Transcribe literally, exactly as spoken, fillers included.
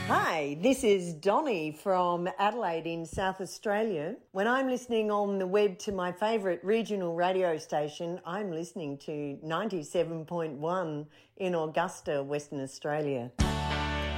Hi, this is Donnie from Adelaide in South Australia. When I'm listening on the web to my favourite regional radio station, I'm listening to ninety-seven point one in Augusta, Western Australia.